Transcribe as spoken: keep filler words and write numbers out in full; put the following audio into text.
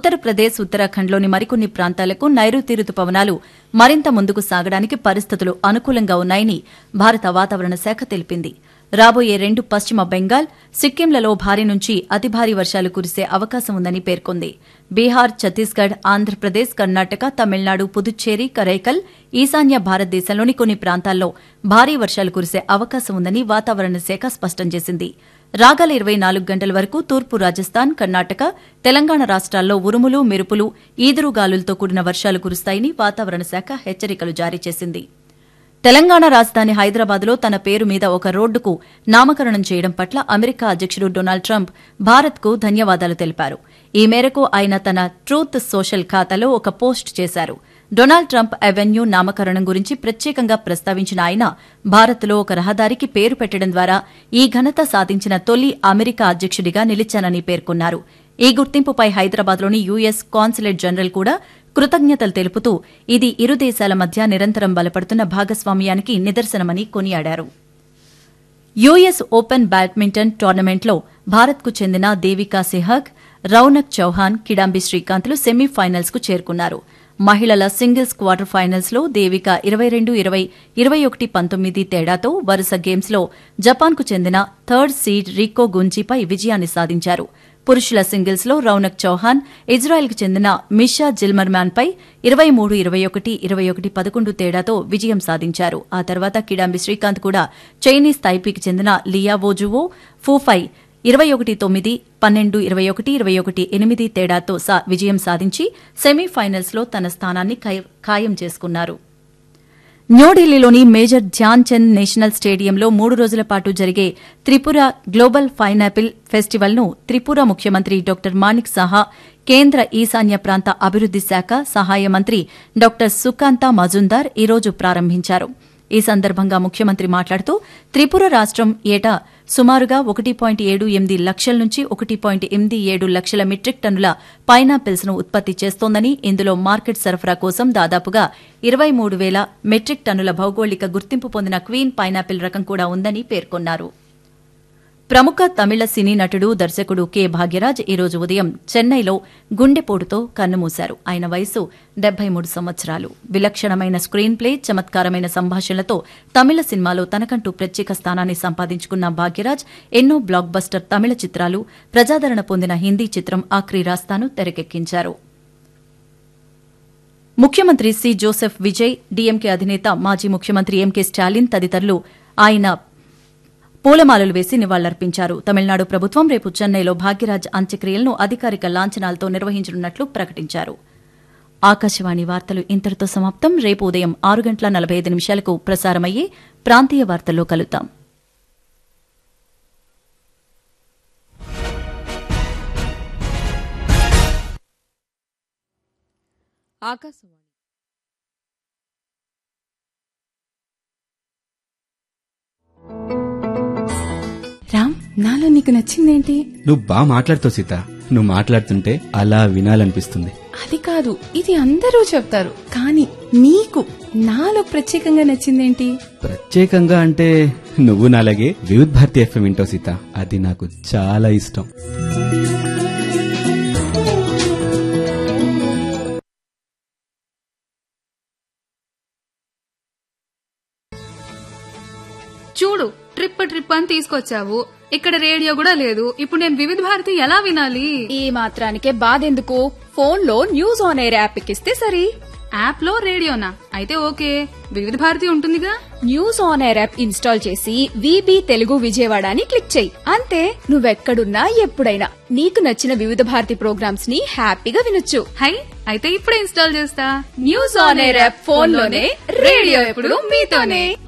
ఉత్తరప్రదేశ్ ఉత్తరాఖండ్లోని మరికొన్ని ప్రాంతాలకు నైరుతి రుతుపవనాలు మరింత ముందుకు సాగడానికి పరిస్థితులు అనుకూలంగా ఉన్నాయని భారత వాతావరణ శాఖ తెలిపింది. రాబోయే రెండు పశ్చిమ బెంగాల్, సిక్కింలలో భారీ నుంచి అతి భారీ వర్షాలు కురిసే అవకాశం ఉందని పేర్కొంది. బీహార్, ఛత్తీస్గఢ్, ఆంధ్రప్రదేశ్, కర్ణాటక, తమిళనాడు, పుదుచ్చేరి, కరైకల్, ఈశాన్య భారతదేశంలోని కొన్ని ప్రాంతాల్లో భారీ వర్షాలు కురిసే అవకాశం ఉందని వాతావరణ శాఖ స్పష్టం చేసింది. రాగల ఇరవై నాలుగు గంటల వరకు తూర్పు రాజస్థాన్, కర్ణాటక, తెలంగాణ రాష్ట్రాల్లో ఉరుములు, మెరుపులు, ఈదురుగాలులతో కూడిన వర్షాలు కురుస్తాయని వాతావరణ శాఖ హెచ్చరికలు జారీ చేసింది. తెలంగాణ రాజధాని హైదరాబాద్లో తన పేరు మీద ఒక రోడ్డుకు నామకరణం చేయడం పట్ల అమెరికా అధ్యకుడు డొనాల్డ్ ట్రంప్ భారత్కు ధన్యవాదాలు తెలిపారు. ఈ మేరకు ఆయన తన ట్రూత్ సోషల్ ఖాతాలో ఒక పోస్ట్ చేశారు. డొనాల్డ్ ట్రంప్ అవెన్యూ నామకరణం గురించి ప్రత్యేకంగా ప్రస్తావించిన ఆయన భారత్లో ఒక రహదారికి పేరు పెట్టడం ద్వారా ఈ ఘనత సాధించిన తొలి అమెరికా అధ్యకుడిగా నిలిచానని పేర్కొన్నారు. ఈ గుర్తింపుపై హైదరాబాద్లోని యూఎస్ కాన్సులేట్ జనరల్ కూడా కృతజ్ఞతలు తెలుపుతూ ఇది ఇరు దేశాల మధ్య నిరంతరం బలపడుతున్న భాగస్వామ్యానికి నిదర్శనమని కొనియాడారు. యూఎస్ ఓపెన్ బ్యాడ్మింటన్ టోర్నమెంట్లో భారత్కు చెందిన దేవికా సెహ్వాగ్, రౌనక్ చౌహాన్, కిడాంబి శ్రీకాంత్లు సెమీఫైనల్స్ కు చేరుకున్నారు. మహిళల సింగిల్స్ క్వార్టర్ ఫైనల్స్ లో దేవిక ఇరవై రెండు ఇరవై, ఇరవై ఒకటి పంతొమ్మిది తేడాతో వరుస గేమ్స్ లో జపాన్కు చెందిన థర్డ్ సీడ్ రికో గుంజీపై విజయాన్ని సాధించారు. పురుషుల సింగిల్స్ లో రౌనక్ చౌహాన్ ఇజ్రాయెల్కు చెందిన మిషా జిల్మర్మ్యాన్ పై ఇరవై మూడు ఇరవై ఒకటి, ఇరవై ఒకటి పదకొండు తేడాతో విజయం సాధించారు. ఆ తర్వాత కిడాంబి శ్రీకాంత్ కూడా చైనీస్ తైపీకి చెందిన లియా వోజువో ఫూపై ఇరవై ఒకటి తొమ్మిది, పన్నెండు ఇరవై ఒకటి, ఇరవై ఒకటి ఎనిమిది తేడాతో విజయం సాధించి సెమీఫైనల్స్ లో తన స్థానాన్ని ఖాయం చేసుకున్నారు. న్యూఢిల్లీలోని మేజర్ ధ్యాన్ చంద్ నేషనల్ స్టేడియంలో మూడు రోజుల పాటు జరిగే త్రిపుర గ్లోబల్ పైనాపిల్ ఫెస్టివల్ ను త్రిపుర ముఖ్యమంత్రి డాక్టర్ మాణిక్ సాహా, కేంద్ర ఈశాన్య ప్రాంత అభివృద్ది శాఖ సహాయ మంత్రి డాక్టర్ సుకాంత మజుందార్ ఈ రోజు ప్రారంభించారు. ఈ సందర్భంగా ముఖ్యమంత్రి మాట్లాడుతూ త్రిపుర రాష్టం ఏటా సుమారుగా ఒకటి పాయింట్ ఏడు ఎనిమిది లక్షల నుంచి ఒకటి పాయింట్ ఎనిమిది ఏడు లక్షల మెట్రిక్ టన్నుల పైనాపిల్స్ ను ఉత్పత్తి చేస్తోందని, ఇందులో మార్కెట్ సరఫరా కోసం దాదాపుగా ఇరవై మూడు వేల మెట్రిక్ టన్నుల భౌగోళిక గుర్తింపు పొందిన క్వీన్ పైనాపిల్ రకం కూడా ఉందని పేర్కొన్నారు. ప్రముఖ తమిళ సినీ నటుడు, దర్శకుడు కె భాగ్యరాజ్ ఈ రోజు ఉదయం చెన్నైలో గుండెపోటుతో కన్నుమూశారు. ఆయన వయసు డెబ్బై మూడు సంవత్సరాలు. విలక్షణమైన స్క్రీన్ ప్లే, చమత్కారమైన సంభాషణలతో తమిళ సినిమాలో తనకంటూ ప్రత్యేక స్థానాన్ని సంపాదించుకున్న భాగ్యరాజ్ ఎన్నో బ్లాక్ బస్టర్ తమిళ చిత్రాలు, ప్రజాదరణ పొందిన హిందీ చిత్రం ఆఖరి రాస్తాను తెరకెక్కించారు. ముఖ్యమంత్రి సి జోసెఫ్ విజయ్, డీఎంకే అధినేత మాజీ ముఖ్యమంత్రి ఎంకే స్టాలిన్ తదితరులు ఆయన పూలమాలలు వేసి నివాళులర్పించారు. తమిళనాడు ప్రభుత్వం రేపు చెన్నైలో భాగ్యరాజ్ అంత్యక్రియలను అధికారిక లాంఛనాలతో నిర్వహించనున్నట్లు ప్రకటించారు. ఆకాశవాణి వార్తలు ఇంతటితో సమాప్తం. రేపు ఉదయం ఆరు గంటల నలభై ఐదు నిమిషాలకు ప్రసారమయ్యే ప్రాంతీయ వార్తల్లో కలుద్దాం. ఆకాశవాణి రామ్, నాలో నీకు నచ్చిందేంటి? నువ్వు బాగా మాట్లాడుతావు సీత. నువ్వు మాట్లాడుతుంటే అలా వినాలనిపిస్తుంది. అది కాదు, ఇది అందరూ చెప్తారు, కానీ నీకు నాలో ప్రత్యేకంగా నచ్చిందేంటి? ప్రత్యేకంగా అంటే నువ్వు నాలాగే వివిధ్ భారతి ఎఫ్ఎం వింటావు సీత. అది నాకు చాలా ఇష్టం. చూడు, ట్రిప్ ట్రిప్ అని తీసుకొచ్చావు. ఇక్కడ రేడియో కూడా లేదు. ఇప్పుడు నేను వివిధ భారతి ఎలా వినాలి? ఈ మాత్రానికే బాధెందుకు? ఫోన్ లో న్యూస్ ఆన్ ఎయిర్ యాప్ ఎక్కిస్తే సరి. యాప్ లో రేడియోనా? అయితే ఓకే, వివిధ భారతి ఉంటుందిగా. News on air app install చేసి వీబీ తెలుగు విజయవాడ అని క్లిక్ చేయి. అంతే, నువ్వెక్కడున్నా ఎప్పుడైనా నీకు నచ్చిన వివిధ భారతి ప్రోగ్రామ్స్ ని హ్యాపీగా వినొచ్చు. హై, అయితే ఇప్పుడే ఇన్స్టాల్ చేస్తా. News on air app phone లోనే, రేడియో ఎప్పుడు మీతోనే.